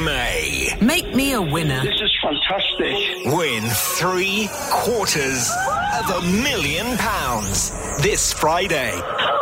May. Make me a winner. This is fantastic. Win £750,000 this Friday.